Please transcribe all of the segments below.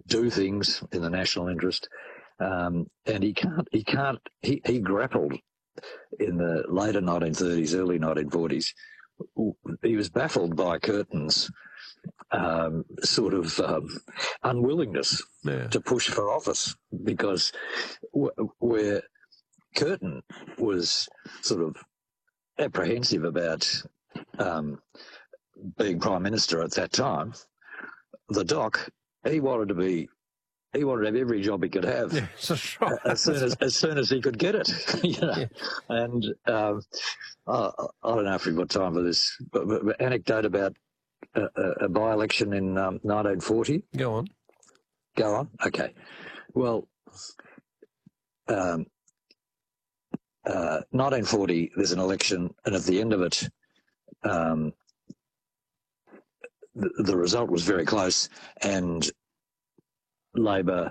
do things in the national interest, and he grappled in the later 1930s, early 1940s. He was baffled by Curtin's unwillingness to push for office, because where Curtin was sort of apprehensive about being Prime Minister at that time, the Doc, he wanted to have every job he could have, as soon as he could get it. And I don't know if we've got time for this, but anecdote about a by-election in 1940. Go on. Okay. Well, 1940, there's an election, and at the end of it, the result was very close, and Labor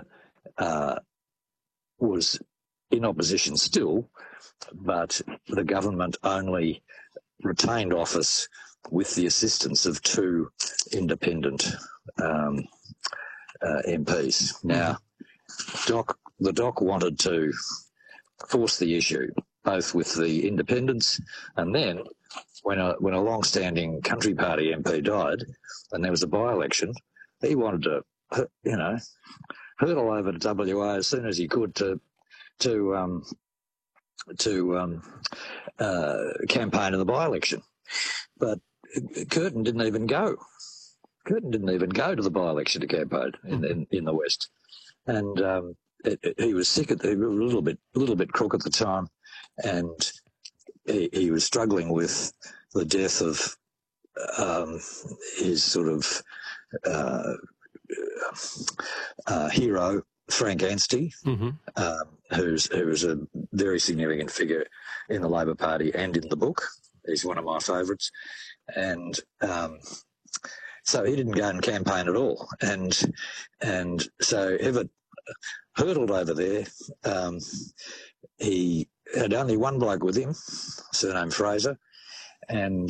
was in opposition still, but the government only retained office with the assistance of two independent MPs. Now, the Doc wanted to force the issue, both with the independents, and then when a long-standing Country Party MP died and there was a by-election, he wanted to, hurtle over to WA as soon as he could to campaign in the by-election. But Curtin didn't even go. Curtin didn't even go to the by-election to campaign in the West, and he was sick. He was a little bit crook at the time, and he was struggling with the death of his sort of hero, Frank Anstey, who was a very significant figure in the Labor Party and in the book. He's one of my favourites. And so he didn't go and campaign at all. And so Evatt hurtled over there. He had only one bloke with him, surname Fraser, and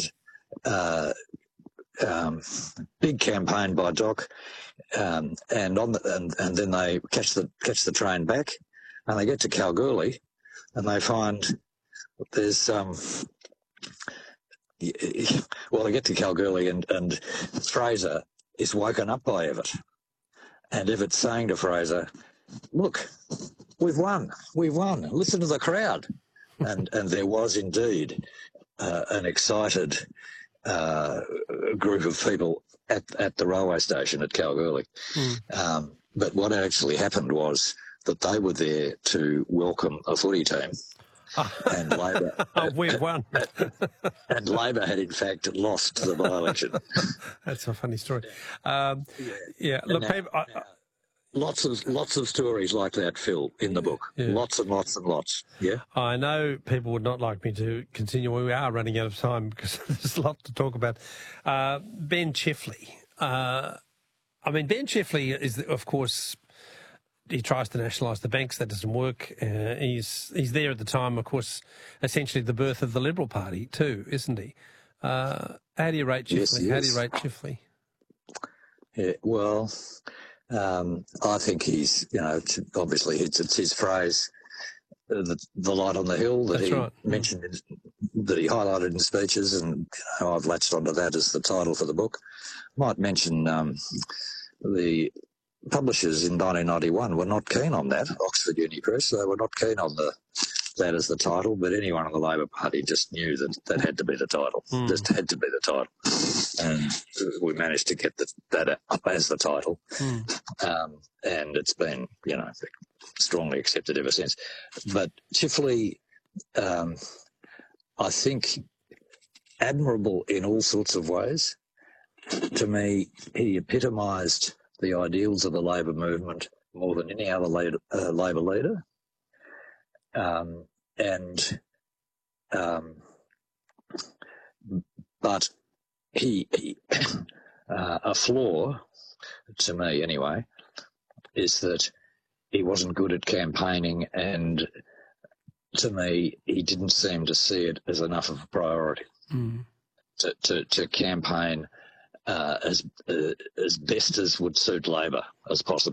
big campaign by Doc, and then they catch the train back, and they get to Kalgoorlie, and they find there's they get to Kalgoorlie, and Fraser is woken up by Evatt, and Evatt's saying to Fraser, "Look, we've won, listen to the crowd." And there was indeed an excited group of people at the railway station at Kalgoorlie. But what actually happened was that they were there to welcome a footy team. And Labor, we've won. And Labor had in fact lost the by-election. That's a funny story. Look, lots of stories like that, Phil, in the book. Yeah. Lots and lots and lots. Yeah. I know people would not like me to continue. We are running out of time because there's a lot to talk about. Ben Chifley. Ben Chifley is, of course, he tries to nationalise the banks. That doesn't work. He's there at the time, of course, essentially the birth of the Liberal Party too, isn't he? How do you rate Chifley? Yes, he is. How do you rate Chifley? Yeah, well, I think he's, obviously it's his phrase, the light on the hill that That's he right. mentioned, that he highlighted in speeches, and I've latched onto that as the title for the book. Might mention the publishers in 1991 were not keen on that, Oxford Uni Press. They were not keen on that as the title, but anyone in the Labor Party just knew that had to be the title. Just had to be the title. And we managed to get that up as the title. And it's been, strongly accepted ever since. But Chifley, I think, admirable in all sorts of ways. To me, he epitomised the ideals of the Labor movement more than any other Labor leader. But he a flaw, to me anyway, is that he wasn't good at campaigning, and to me, he didn't seem to see it as enough of a priority to campaign as best as would suit Labor as possible.